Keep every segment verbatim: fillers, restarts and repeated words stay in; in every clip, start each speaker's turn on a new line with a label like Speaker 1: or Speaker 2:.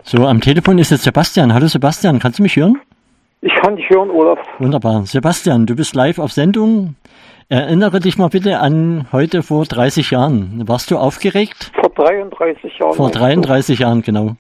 Speaker 1: So, am Telefon ist jetzt Sebastian. Hallo Sebastian, kannst du mich hören?
Speaker 2: Ich kann dich hören, Olaf.
Speaker 1: Wunderbar. Sebastian, du bist live auf Sendung. Erinnere dich mal bitte an heute vor dreißig Jahren. Warst du aufgeregt?
Speaker 2: Vor dreiunddreißig Jahren.
Speaker 1: Vor dreiunddreißig Jahren, genau.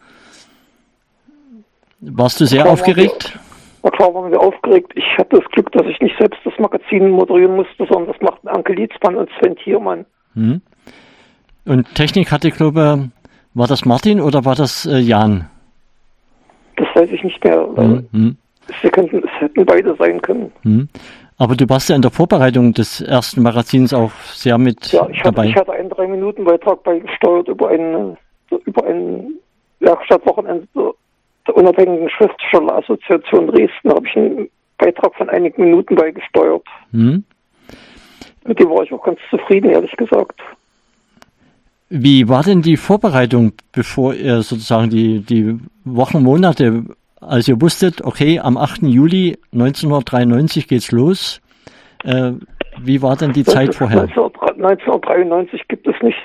Speaker 1: Warst du sehr
Speaker 2: klar
Speaker 1: aufgeregt?
Speaker 2: Wir, na klar waren wir aufgeregt. Ich hatte das Glück, dass ich nicht selbst das Magazin moderieren musste, sondern das machten Anke Lietzmann und Sven Thiermann.
Speaker 1: Hm. Und Technik hatte, glaube ich, war das Martin oder war das äh, Jan?
Speaker 2: Das weiß ich nicht mehr.
Speaker 1: Hm, hm.
Speaker 2: Es, könnten, es hätten beide sein können.
Speaker 1: Hm. Aber du warst ja in der Vorbereitung des ersten Magazins auch sehr mit
Speaker 2: ja, ich hatte,
Speaker 1: dabei.
Speaker 2: Ich hatte einen drei Minuten Beitrag beigesteuert über einen, über ein Werkstattwochenende der Unabhängigen Schriftstellerassoziation Dresden. Da habe ich einen Beitrag von einigen Minuten beigesteuert.
Speaker 1: Hm.
Speaker 2: Mit dem war ich auch ganz zufrieden, ehrlich gesagt.
Speaker 1: Wie war denn die Vorbereitung, bevor ihr sozusagen die, die Wochen, Monate, als ihr wusstet, okay, am achten Juli neunzehnhundertdreiundneunzig geht's los? Äh, wie war denn die Zeit vorher?
Speaker 2: neunzehnhundertdreiundneunzig gibt es nicht.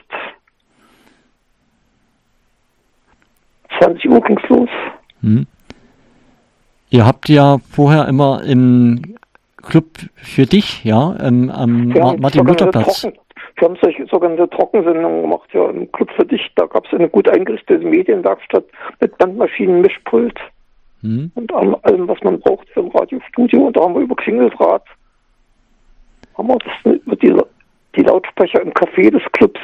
Speaker 2: zwanzig Uhr ging's los.
Speaker 1: Hm. Ihr habt ja vorher immer im Club für dich, ja, ähm, am Martin-Luther-Platz.
Speaker 2: Wir haben solche sogenannte Trockensendungen gemacht, ja, im Club für dich. Da gab es eine gut eingerichtete Medienwerkstatt mit Bandmaschinen, Mischpult hm. und allem, was man braucht für ein Radiostudio. Und da haben wir über Klingeldraht haben wir das, über die, die Lautsprecher im Café des Clubs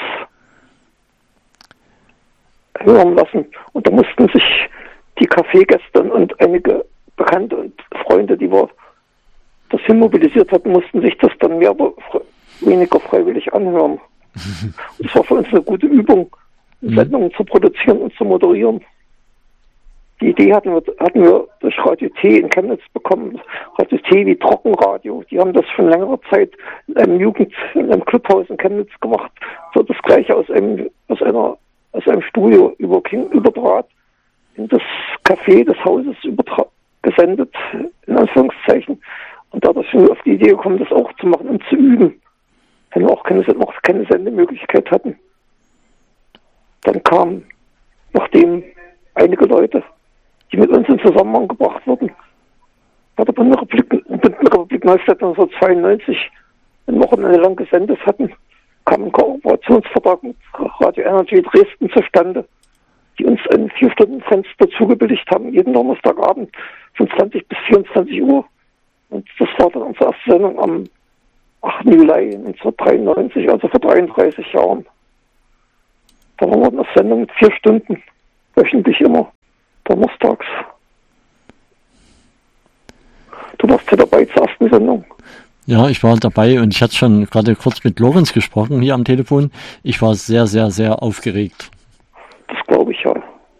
Speaker 2: hören lassen. Und da mussten sich die Kaffeegäste und einige Bekannte und Freunde, die wir das hinmobilisiert hatten, mussten sich das dann mehr oder weniger freiwillig anhören. Das war für uns eine gute Übung, Sendungen zu produzieren und zu moderieren. Die Idee hatten wir, hatten wir durch Radio T in Chemnitz bekommen. Radio T wie Trockenradio. Die haben das schon längere Zeit in einem Jugend, in einem Clubhaus in Chemnitz gemacht. So das Gleiche aus einem, aus einer, aus einem Studio über, über Draht in das Café des Hauses übertra- gesendet, in Anführungszeichen. Und dadurch sind wir auf die Idee gekommen, das auch zu machen und zu üben. Wenn wir auch keine, noch keine Sendemöglichkeit hatten. Dann kamen, nachdem einige Leute, die mit uns in Zusammenhang gebracht wurden, bei der Bundesrepublik, Bundesrepublik Neustadt neunzehnhundertzweiundneunzig ein Wochenende lang gesendet hatten, kam ein Kooperationsvertrag mit Radio Energy Dresden zustande, die uns ein vier Stunden Fenster zugebilligt haben, jeden Donnerstagabend von zwanzig bis vierundzwanzig Uhr. Und das war dann unsere erste Sendung am achten Juli neunzehnhundertdreiundneunzig, also vor dreiunddreißig Jahren. Da waren wir in der Sendung mit vier Stunden, wöchentlich immer, donnerstags. Du warst ja dabei zur ersten Sendung.
Speaker 1: Ja, ich war dabei und ich hatte schon gerade kurz mit Lorenz gesprochen hier am Telefon. Ich war sehr, sehr, sehr aufgeregt.
Speaker 2: Das glaube ich ja.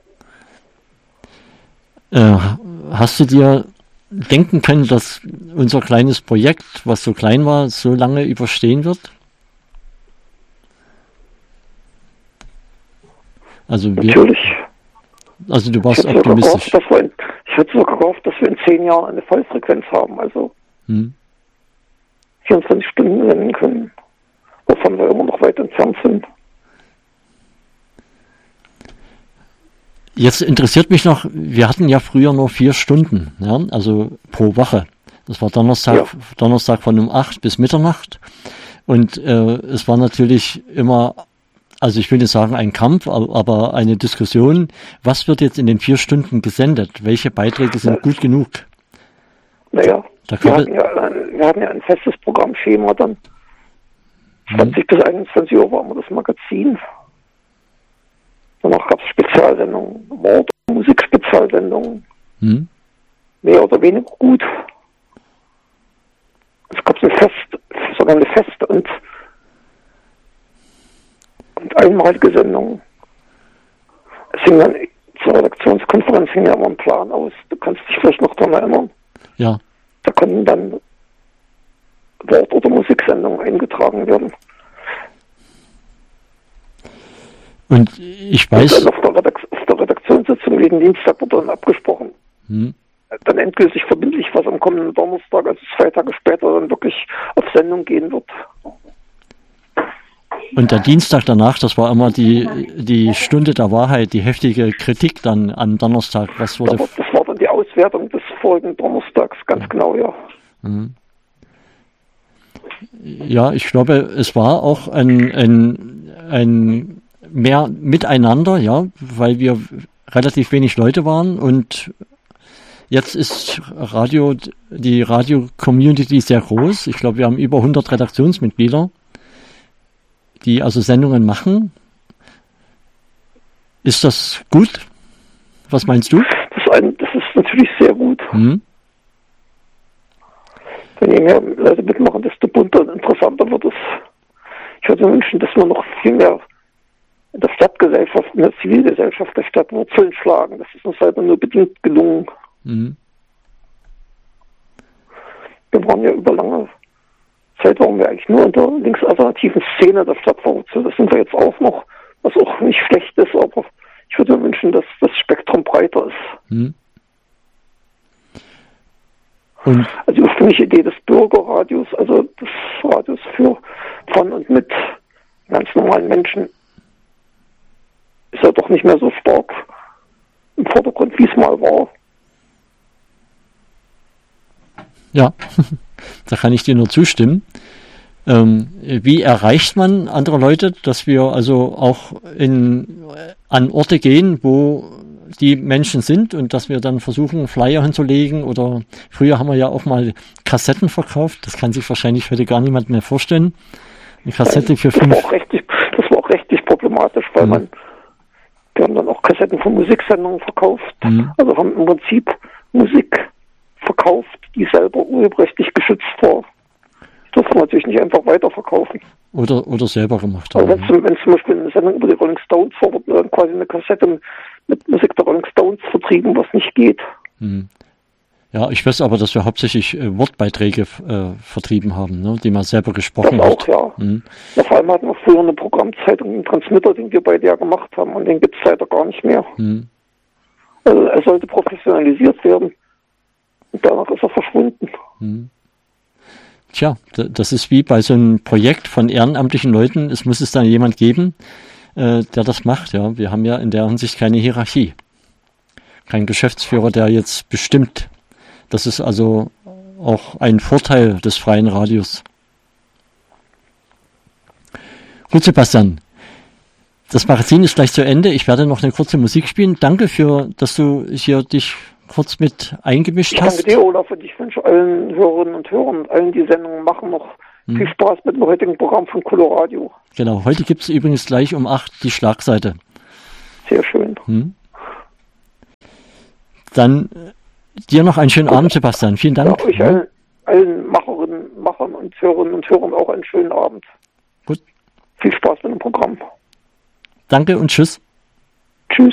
Speaker 1: Äh, hast du dir denken können, dass unser kleines Projekt, was so klein war, so lange überstehen wird? Also wir,
Speaker 2: Natürlich.
Speaker 1: Also du warst
Speaker 2: ich
Speaker 1: optimistisch.
Speaker 2: Gehofft, wir in, ich hätte sogar gehofft, dass wir in zehn Jahren eine Vollfrequenz haben, also hm. vierundzwanzig Stunden senden können, wovon wir immer noch weit entfernt sind.
Speaker 1: Jetzt interessiert mich noch, wir hatten ja früher nur vier Stunden, ja, also pro Woche. Das war Donnerstag, ja. Donnerstag von um acht bis Mitternacht. Und äh, es war natürlich immer, also ich will nicht sagen ein Kampf, aber eine Diskussion, was wird jetzt in den vier Stunden gesendet? Welche Beiträge sind ja. gut genug?
Speaker 2: Naja, wir hatten, ja ein, wir hatten ja ein festes Programmschema dann. zwanzig hm. bis einundzwanzig Uhr war immer das Magazin. Danach gab es Spezialsendungen, Mord- und Musikspezialsendungen. Hm. Mehr oder weniger gut. Es gab eine fest, sogar eine feste und, und einmalige Sendung. Es hing dann zur Redaktionskonferenz hing ja immer ein Plan aus. Du kannst dich vielleicht noch daran erinnern.
Speaker 1: Ja.
Speaker 2: Da konnten dann Wort- oder Musiksendungen eingetragen werden.
Speaker 1: Und ich weiß...
Speaker 2: Und auf der, Redakt- auf der Redaktionssitzung jeden Dienstag wurde dann abgesprochen. Hm. Dann endgültig verbindlich, was am kommenden Donnerstag, also zwei Tage später, dann wirklich auf Sendung gehen wird.
Speaker 1: Und der Dienstag danach, das war immer die, die Stunde der Wahrheit, die heftige Kritik dann am Donnerstag. Was wurde?
Speaker 2: Das war dann die Auswertung des vorigen Donnerstags, ganz ja. genau, ja.
Speaker 1: Mhm. Ja, ich glaube, es war auch ein, ein, ein mehr Miteinander, ja, weil wir relativ wenig Leute waren und jetzt ist Radio, die Radio-Community sehr groß. Ich glaube, wir haben über hundert Redaktionsmitglieder, die also Sendungen machen. Ist das gut? Was meinst du?
Speaker 2: Das ist, ein, das ist natürlich sehr gut.
Speaker 1: Hm?
Speaker 2: Wenn je mehr Leute mitmachen, desto bunter und interessanter wird es. Ich würde mir wünschen, dass wir noch viel mehr in der Stadtgesellschaft, in der Zivilgesellschaft der Stadt Wurzeln schlagen. Das ist uns leider nur bedingt gelungen.
Speaker 1: Mhm.
Speaker 2: Wir waren ja über lange Zeit, waren wir eigentlich nur in der linksalternativen Szene der Stadt verwurzelt. Das sind wir jetzt auch noch, was auch nicht schlecht ist, aber ich würde mir wünschen, dass das Spektrum breiter ist.
Speaker 1: Mhm. Und
Speaker 2: also die ursprüngliche Idee des Bürgerradios, also des Radios für, von und mit ganz normalen Menschen, ist ja doch nicht mehr so stark im Vordergrund, wie es mal war.
Speaker 1: Ja, da kann ich dir nur zustimmen. Ähm, wie erreicht man andere Leute, dass wir also auch in, an Orte gehen, wo die Menschen sind und dass wir dann versuchen, Flyer hinzulegen oder früher haben wir ja auch mal Kassetten verkauft, das kann sich wahrscheinlich heute gar niemand mehr vorstellen. Eine Kassette für fünf...
Speaker 2: Das war auch rechtlich, das war auch rechtlich problematisch, weil mhm. man, wir haben dann auch Kassetten von Musiksendungen verkauft, mhm. also haben im Prinzip Musik verkauft, die selber urheberrechtlich geschützt war. Das durfte man natürlich nicht einfach weiterverkaufen.
Speaker 1: Oder, oder selber gemacht
Speaker 2: haben. Also wenn es zum Beispiel eine Sendung über die Rolling Stones war, wird dann quasi eine Kassette mit Musik der Rolling Stones vertrieben, was nicht geht.
Speaker 1: Hm. Ja, ich weiß aber, dass wir hauptsächlich äh, Wortbeiträge äh, vertrieben haben, ne, die man selber gesprochen
Speaker 2: das
Speaker 1: hat.
Speaker 2: auch, ja.
Speaker 1: Hm.
Speaker 2: ja. Vor allem hatten wir früher eine Programmzeitung, einen Transmitter, den wir beide ja gemacht haben, und den gibt es leider gar nicht mehr.
Speaker 1: Hm.
Speaker 2: Also er sollte professionalisiert werden. Und danach ist er verschwunden.
Speaker 1: Hm. Tja, das ist wie bei so einem Projekt von ehrenamtlichen Leuten. Es muss es dann jemand geben, äh, der das macht. Ja, wir haben ja in der Hinsicht keine Hierarchie. Kein Geschäftsführer, der jetzt bestimmt. Das ist also auch ein Vorteil des freien Radios. Gut, Sebastian. Das Magazin ist gleich zu Ende. Ich werde noch eine kurze Musik spielen. Danke für, dass du hier dich kurz mit eingemischt
Speaker 2: ich
Speaker 1: hast.
Speaker 2: Danke dir, Olaf, und ich wünsche allen Hörerinnen und Hörern und allen, die Sendungen machen, noch hm. viel Spaß mit dem heutigen Programm von Coloradio.
Speaker 1: Genau, heute gibt es übrigens gleich um acht die Schlagseite.
Speaker 2: Sehr schön.
Speaker 1: Hm. Dann äh, dir noch einen schönen Gut. Abend, Sebastian. Vielen Dank.
Speaker 2: Ja, euch allen, allen Macherinnen, Machern und Hörerinnen und Hörern auch einen schönen Abend.
Speaker 1: Gut.
Speaker 2: Viel Spaß mit dem Programm.
Speaker 1: Danke und tschüss.
Speaker 2: Tschüss.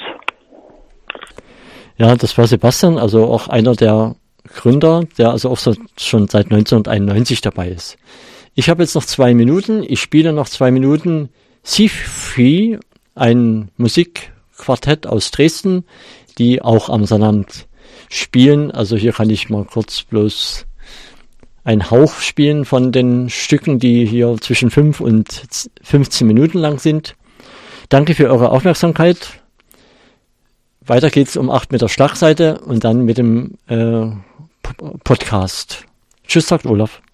Speaker 1: Ja, das war Sebastian, also auch einer der Gründer, der also auch so schon seit neunzehnhunderteinundneunzig dabei ist. Ich habe jetzt noch zwei Minuten. Ich spiele noch zwei Minuten Siegfried, ein Musikquartett aus Dresden, die auch am Sonnabend spielen. Also hier kann ich mal kurz bloß einen Hauch spielen von den Stücken, die hier zwischen fünf und fünfzehn Minuten lang sind. Danke für eure Aufmerksamkeit. Weiter geht's um acht mit der Schlagseite und dann mit dem äh, Podcast. Tschüss, sagt Olaf.